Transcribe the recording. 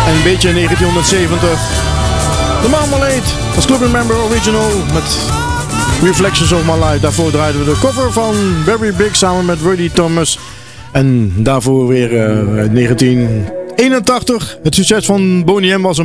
En een beetje in 1970. The Marmalade als Club Member Original met Reflections of My Life. Daarvoor draaiden we de cover van Very Big samen met Rudy Thomas. En daarvoor weer 1981. Het succes van Boney M was